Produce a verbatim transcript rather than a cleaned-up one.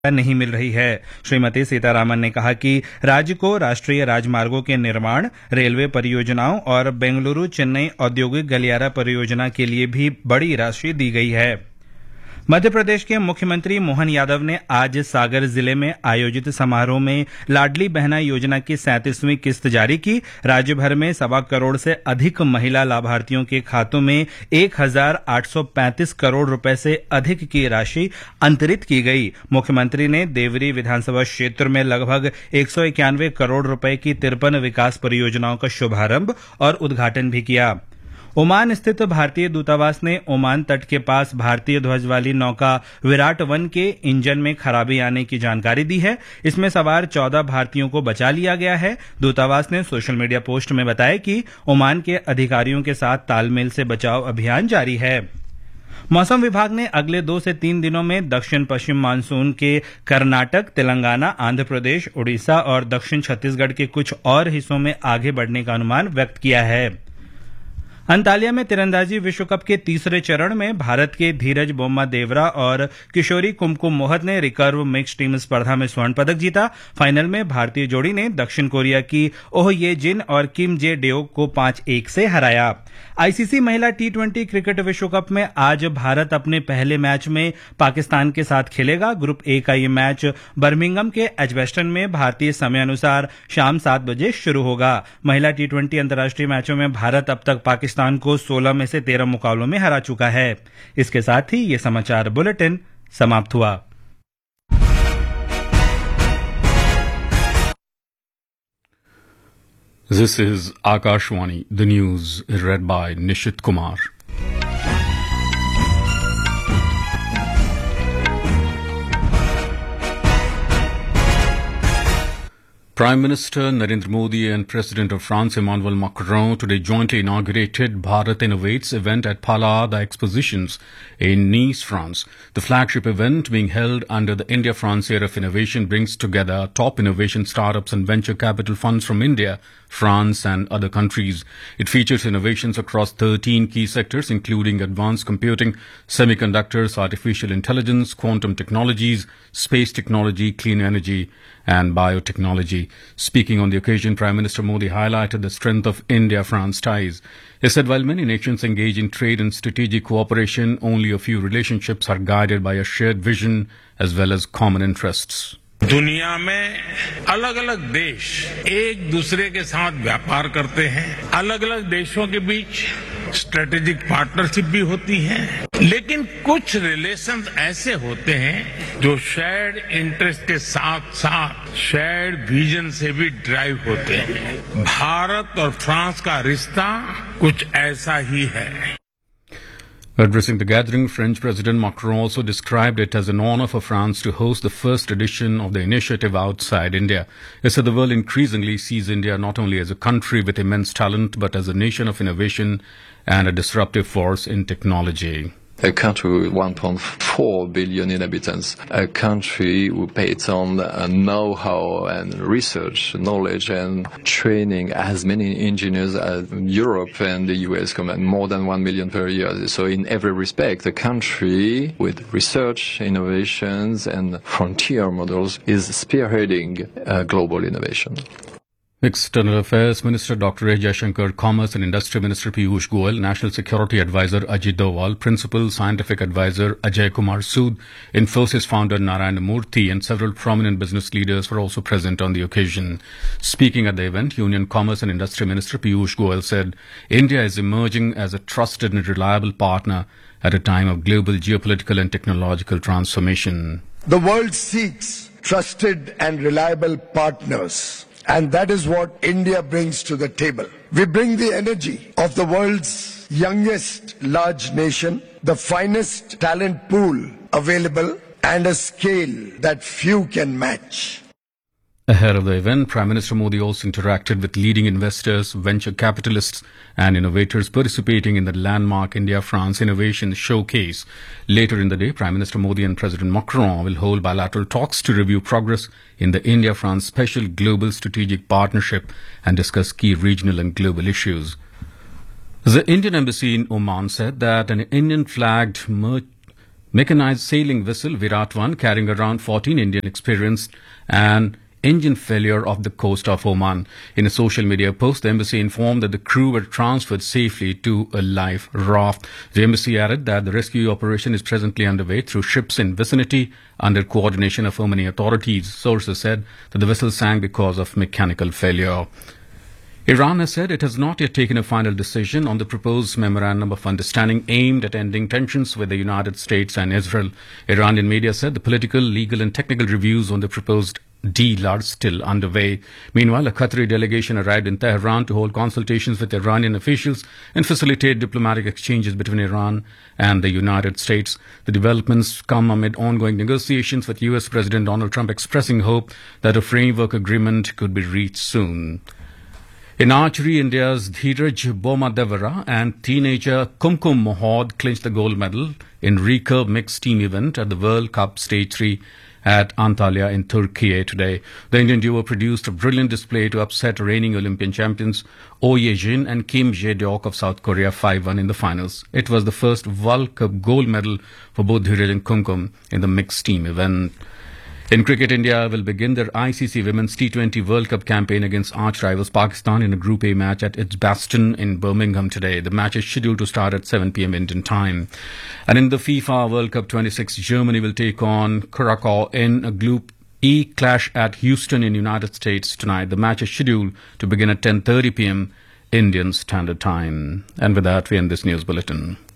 नहीं मिल रही है। श्रीमती सीतारामन ने कहा कि राज्य को राष्ट्रीय राजमार्गों के निर्माण, रेलवे परियोजनाओं और बेंगलुरु चेन्नई औद्योगिक गलियारा परियोजना के लिए भी बड़ी राशि दी गई है। मध्य प्रदेश के मुख्यमंत्री मोहन यादव ने आज सागर जिले में आयोजित समारोह में लाडली बहना योजना की सैंतीसवीं किस्त जारी की। राज्य भर में सवा करोड़ से अधिक महिला लाभार्थियों के खातों में एक हजार आठ सौ पैंतीस करोड़ रुपए से अधिक की राशि अंतरित की गई। मुख्यमंत्री ने देवरी विधानसभा क्षेत्र में लगभग एक सौ इक्यानवे करोड़ रुपए की तिरपन विकास परियोजनाओं का शुभारंभ और उद्घाटन भी किया। ओमान स्थित भारतीय दूतावास ने ओमान तट के पास भारतीय ध्वज वाली नौका विराट वन के इंजन में खराबी आने की जानकारी दी है। इसमें सवार चौदह भारतीयों को बचा लिया गया है। दूतावास ने सोशल मीडिया पोस्ट में बताया कि ओमान के अधिकारियों के साथ तालमेल से बचाव अभियान जारी है। मौसम विभाग ने अगले दो से तीन दिनों में दक्षिण पश्चिम मानसून के कर्नाटक, तेलंगाना, आंध्र प्रदेश, उड़ीसा और दक्षिण छत्तीसगढ़ के कुछ और हिस्सों में आगे बढ़ने का अनुमान व्यक्त किया है। अंतालिया में तीरंदाजी विश्व कप के तीसरे चरण में भारत के धीरज बोम्मा देवरा और किशोरी कुमकुम मोहत ने रिकर्व मिक्स टीम स्पर्धा में स्वर्ण पदक जीता। फाइनल में भारतीय जोड़ी ने दक्षिण कोरिया की ओह ये जिन और किम जे डेओक को पांच एक से हराया। आईसीसी महिला टी ट्वेंटी क्रिकेट विश्व कप में आज भारत अपने पहले मैच में पाकिस्तान के साथ खेलेगा। ग्रुप ए का ये मैच बर्मिंघम के एजबेस्टन में भारतीय समयानुसार शाम सात बजे शुरू होगा। महिला टी ट्वेंटी अंतर्राष्ट्रीय मैचों में भारत अब तक पाकिस्तान को सोलह में से तेरह मुकाबलों में हरा चुका है। इसके साथ ही ये समाचार बुलेटिन समाप्त हुआ। This is Akashwani, the news read by Nishit Kumar. Prime Minister Narendra Modi and President of France Emmanuel Macron today jointly inaugurated Bharat Innovates event at Palais des Expositions in Nice, France. The flagship event, being held under the India-France Year of Innovation, brings together top innovation startups and venture capital funds from India, France and other countries. It features innovations across thirteen key sectors, including advanced computing, semiconductors, artificial intelligence, quantum technologies, space technology, clean energy and biotechnology. Speaking on the occasion, Prime Minister Modi highlighted the strength of India-France ties. He said while many nations engage in trade and strategic cooperation, only a few relationships are guided by a shared vision as well as common interests. दुनिया में अलग अलग देश एक दूसरे के साथ व्यापार करते हैं। अलग अलग देशों के बीच स्ट्रेटेजिक पार्टनरशिप भी होती है, लेकिन कुछ रिलेशंस ऐसे होते हैं जो शेयर्ड इंटरेस्ट के साथ साथ शेयर्ड विजन से भी ड्राइव होते हैं। भारत और फ्रांस का रिश्ता कुछ ऐसा ही है। Addressing the gathering, French President Macron also described it as an honor for France to host the first edition of the initiative outside India. He said the world increasingly sees India not only as a country with immense talent, but as a nation of innovation and a disruptive force in technology. A country with one point four billion inhabitants, a country who pays on uh, know-how and research, knowledge and training, as many engineers as Europe and the U S combined, more than one million per year. So in every respect, a country with research, innovations and frontier models is spearheading uh, global innovation. External Affairs Minister Doctor A. Jaishankar, Commerce and Industry Minister Piyush Goyal, National Security Advisor Ajit Doval, Principal Scientific Advisor Ajay Kumar Sood, Infosys founder Narayana Murthy and several prominent business leaders were also present on the occasion. Speaking at the event, Union Commerce and Industry Minister Piyush Goyal said India is emerging as a trusted and reliable partner at a time of global geopolitical and technological transformation. The world seeks trusted and reliable partners. And that is what India brings to the table. We bring the energy of the world's youngest large nation, the finest talent pool available, and a scale that few can match. Ahead of the event, Prime Minister Modi also interacted with leading investors, venture capitalists and innovators participating in the landmark India-France Innovation Showcase. Later in the day, Prime Minister Modi and President Macron will hold bilateral talks to review progress in the India-France Special Global Strategic Partnership and discuss key regional and global issues. The Indian Embassy in Oman said that an Indian-flagged mer- mechanized sailing vessel Virat one carrying around fourteen Indian experienced an engine failure off the coast of Oman. In a social media post, the embassy informed that the crew were transferred safely to a life raft. The embassy added that the rescue operation is presently underway through ships in vicinity under coordination of Omani authorities. Sources said that the vessel sank because of mechanical failure. Iran has said it has not yet taken a final decision on the proposed memorandum of understanding aimed at ending tensions with the United States and Israel. Iranian media said the political, legal and technical reviews on the proposed deal are still underway. Meanwhile, a Qatari delegation arrived in Tehran to hold consultations with Iranian officials and facilitate diplomatic exchanges between Iran and the United States. The developments come amid ongoing negotiations with U S President Donald Trump expressing hope that a framework agreement could be reached soon. In archery, India's Dheeraj Bomadevara and teenager Kumkum Mohod clinched the gold medal in recurve mixed team event at the World Cup Stage three at Antalya in Turkey today. The Indian duo produced a brilliant display to upset reigning Olympian champions Oh Ye-jin and Kim Jae-deok of South Korea five one in the finals. It was the first World Cup gold medal for both Dheeraj and Kumkum in the mixed team event. In cricket, India will begin their I C C Women's T twenty World Cup campaign against arch rivals Pakistan in a Group A match at Edgbaston in Birmingham today. The match is scheduled to start at seven p.m. Indian time. And in the FIFA World Cup twenty-six, Germany will take on Curacao in a Group E clash at Houston in United States tonight. The match is scheduled to begin at ten thirty p.m. Indian Standard Time. And with that, we end this news bulletin.